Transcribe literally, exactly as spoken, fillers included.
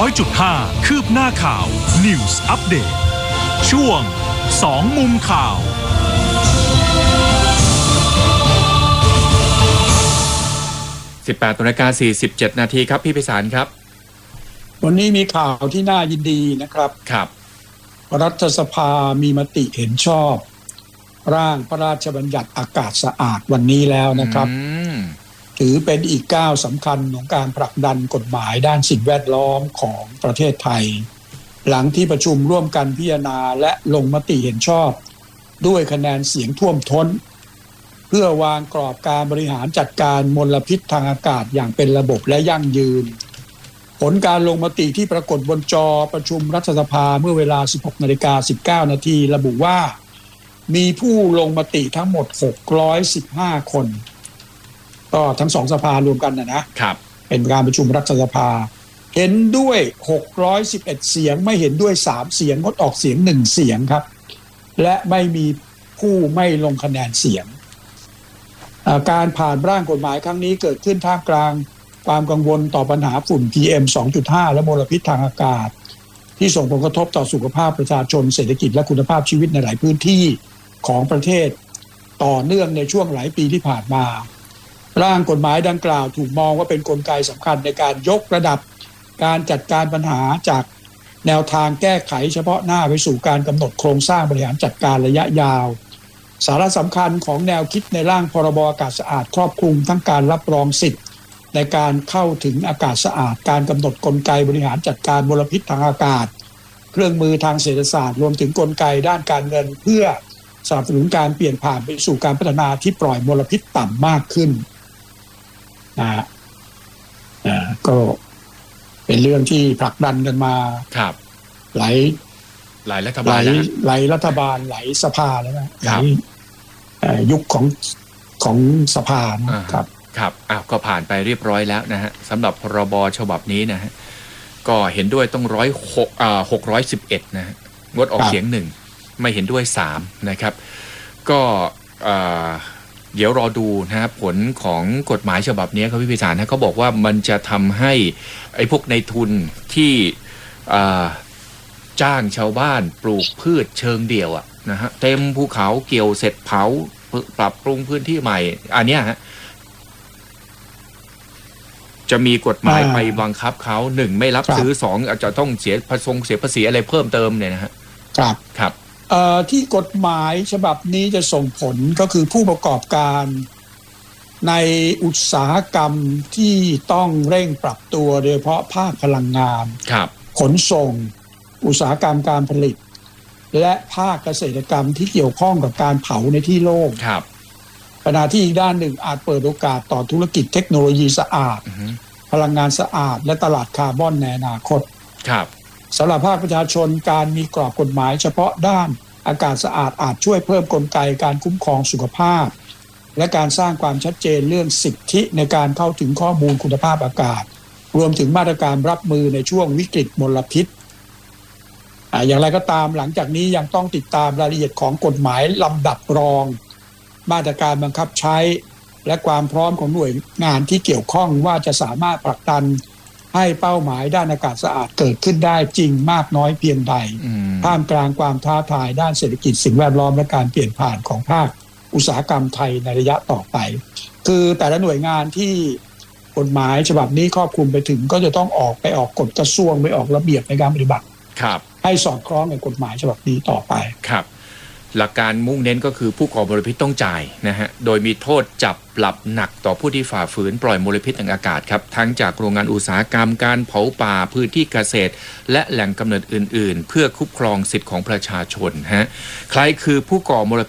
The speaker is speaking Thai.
อยจุดห้า คืบหน้าข่าว News Update ช่วงสองมุมข่าวสิบแปดนาฬิกาสี่สิบเจ็ดนาทีครับพี่ไพศาลครับวันนี้มีข่าวที่น่ายินดีนะครับครับรัฐสภามีมติเห็นชอบร่างพระราชบัญญัติอากาศสะอาดวันนี้แล้วนะครับถือเป็นอีกก้าวสำคัญของการผลักดันกฎหมายด้านสิ่งแวดล้อมของประเทศไทยหลังที่ประชุมร่วมกันพิจารณาและลงมติเห็นชอบด้วยคะแนนเสียงท่วมท้นเพื่อวางกรอบการบริหารจัดการมลพิษทางอากาศอย่างเป็นระบบและยั่งยืนผลการลงมติที่ปรากฏบนจอประชุมรัฐสภาเมื่อเวลา สิบหกนาฬิกาสิบเก้านาทีระบุว่ามีผู้ลงมติทั้งหมดหกร้อยสิบห้าคนก็ทั้งสองสภารวมกันนะนะครับเป็นการประชุมรัฐสภาเห็นด้วยหกร้อยสิบเอ็ดเสียงไม่เห็นด้วยสามเสียงงดออกเสียงหนึ่งเสียงครับและไม่มีผู้ไม่ลงคะแนนเสียงการผ่านร่างกฎหมายครั้งนี้เกิดขึ้นท่ามกลางความกังวลต่อปัญหาฝุ่น พี เอ็ม สองจุดห้า และมลพิษทางอากาศที่ส่งผลกระทบต่อสุขภาพประชาชนเศรษฐกิจและคุณภาพชีวิตในหลายพื้นที่ของประเทศต่อเนื่องในช่วงหลายปีที่ผ่านมาร่างกฎหมายดังกล่าวถูกมองว่าเป็นกลไกสำคัญในการยกระดับการจัดการปัญหาจากแนวทางแก้ไขเฉพาะหน้าไปสู่การกำหนดโครงสร้างบริหารจัดการระยะยาวสาระสำคัญของแนวคิดในร่างพรบอากาศสะอาดครอบคลุมทั้งการรับรองสิทธิ์ในการเข้าถึงอากาศสะอาดการกำหนดกลไกบริหารจัดการมลพิษทางอากาศเครื่องมือทางเศรษฐศาสตร์รวมถึงกลไกด้านการเงินเพื่อสนับสนุนการเปลี่ยนผ่านไปสู่การพัฒนาที่ปล่อยมลพิษต่ำมากขึ้นนะอ่าก็เป็นเรื่องที่ผลักดันกันมาครับหลายหลายรัฐบาลหลายรัฐบาลหลายสภาแล้วนะหลายยุคของของสภานะครับครับอ้าวก็ผ่านไปเรียบร้อยแล้วนะฮะสำหรับพรบฉบับนี้นะฮะก็เห็นด้วยต้องร้อยหกอ่าหกร้อยสิบเอ็ดนะฮะงดออกเสียงหนึ่งไม่เห็นด้วยสามนะครับก็เดี๋ยวรอดูนะครับผลของกฎหมายฉบับนี้ครับพี่ไพศาลนะเขาบอกว่ามันจะทำให้ไอ้พวกในทุนที่จ้างชาวบ้านปลูกพืชเชิงเดี่ยวอะนะฮะเต็มภูเขาเกี่ยวเสร็จเผาปรับปรุงพื้นที่ใหม่อันเนี้ยฮะจะมีกฎหมายไปบังคับเขาหนึ่งไม่รับซื้อสองอาจจะต้องเสียภาษีเสียภาษีอะไรเพิ่มเติมเนี่ยนะฮะครับครับที่กฎหมายฉบับนี้จะส่งผลก็คือผู้ประกอบการในอุตสาหกรรมที่ต้องเร่งปรับตัวโดยเฉพาะภาคพลังงานขนส่งอุตสาหกรรมการผลิตและภาคเกษตรกรรมที่เกี่ยวข้องกับการเผาในที่โล่งขณะที่อีกด้านหนึ่งอาจเปิดโอกาสต่อธุรกิจเทคโนโลยีสะอาดพลังงานสะอาดและตลาดคาร์บอนในอนาคตสำหรับภาคประชาชนการมีกรอบกฎหมายเฉพาะด้านอากาศสะอาดอาจช่วยเพิ่มกลไกการคุ้มครองสุขภาพและการสร้างความชัดเจนเรื่องสิทธิในการเข้าถึงข้อมูลคุณภาพอากาศรวมถึงมาตรการรับมือในช่วงวิกฤตมลพิษอย่างไรก็ตามหลังจากนี้ยังต้องติดตามรายละเอียดของกฎหมายลำดับรองมาตรการบังคับใช้และความพร้อมของหน่วยงานที่เกี่ยวข้องว่าจะสามารถผลักดันให้เป้าหมายด้านอากาศสะอาดเกิดขึ้นได้จริงมากน้อยเพียงใดท่ามกลางความท้าทายด้านเศรษฐกิจสิ่งแวดล้อมและการเปลี่ยนผ่านของภาคอุตสาหกรรมไทยในระยะต่อไปคือแต่ละหน่วยงานที่กฎหมายฉบับนี้ครอบคลุมไปถึงก็จะต้องออกไปออกกฎกระทรวงไปออกระเบียบในการปฏิบัติให้สอดคล้องกับกฎหมายฉบับนี้ต่อไปครับหลักการมุ่งเน้นก็คือผู้ก่อมลพิษต้องจ่ายนะฮะโดยมีโทษจับปรับหนักต่อผู้ที่ฝ่าฝืนปล่อยมลพิษทางอากาศครับทั้งจากโรงงานอุตสาหกรรมการเผาป่าพื้นที่เกษตรและแหล่งกำเนิดอื่นๆเพื่อคุ้มครองสิทธิของประชาชนฮะใครคือผู้ก่อมล